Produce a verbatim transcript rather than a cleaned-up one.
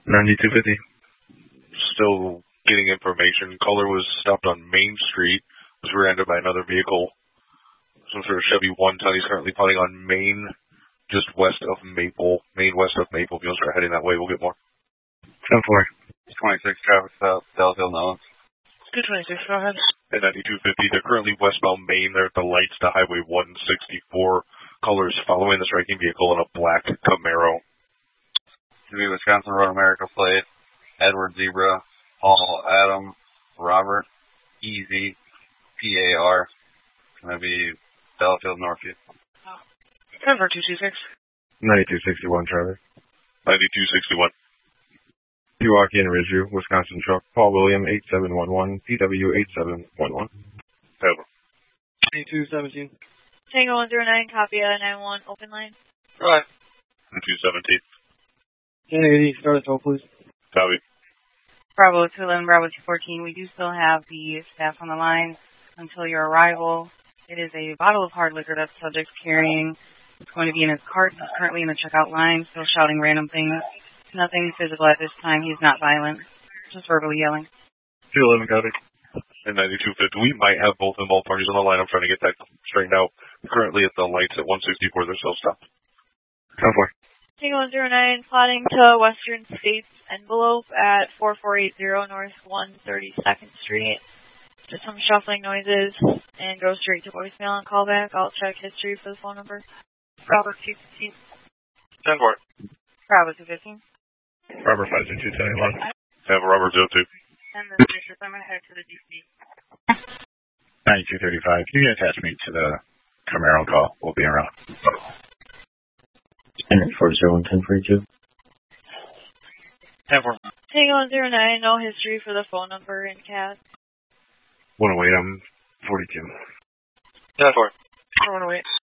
ninety-two fifty. Still getting information. Caller was stopped on Main Street. Was rear-ended by another vehicle. Some sort of Chevy one ton. He's currently putting on Main, just west of Maple. Main west of Maple. If you'll start heading that way, we'll get more. ten four. twenty-six traffic stop, Delafield, Nolens. two twenty-six, go ahead. At ninety-two fifty, they're currently westbound Main. They're at the lights to Highway one sixty-four. Caller is following the striking vehicle in a black Camaro. To be Wisconsin Road America plate, Edward Zebra, Paul Adam, Robert, Easy, P A R. It's going to be Delafield, Northview. ten four two two six. ninety-two sixty-one, Trevor. ninety-two sixty-one. Pewaukee and Ridgeview, Wisconsin truck. Paul William, eight seven one one, P W eight seven one one. Over. twenty-two seventeen. Tango one zero nine, copy uh, nine one, open line. Right. two seventeen. ten eighty, start at toll, please. Copy. Bravo two eleven, Bravo two fourteen. We do still have the staff on the line until your arrival. It is a bottle of hard liquor that the subject's carrying. It's going to be in his cart. He's currently in the checkout line, still shouting random things. Nothing physical at this time. He's not violent. Just verbally yelling. two eleven, copy. And ninety-two fifty. We might have both involved parties on the line. I'm trying to get that straightened out. Currently at the lights at one sixty-four. They're still stopped. ten four. Tango one zero nine, plotting to Western States envelope at four four eight zero North one thirty-second Street. Just some shuffling noises and go straight to voicemail and call back. I'll check history for the phone number. Bravo two fifteen. ten four. Bravo two fifteen. Robert five two two ten one. Have a Robert zero two. And this is I'm going to head to the D C. ninety-two thirty-five. You can attach me to the Camaro call. We'll be around. And four zero one ten forty-two. ten four. Tango one zero nine, no history for the phone number in C A S. one oh eight, I'm forty-two. ten four. one oh eight.